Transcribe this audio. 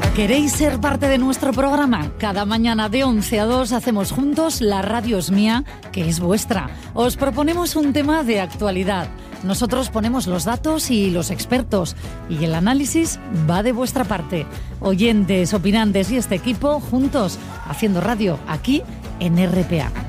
¿Queréis ser parte de nuestro programa? Cada mañana de 11 a 2 hacemos juntos La Radio es mía, que es vuestra. Os proponemos un tema de actualidad. Nosotros ponemos los datos y los expertos, y el análisis va de vuestra parte. Oyentes, opinantes y este equipo juntos haciendo radio aquí en RPA.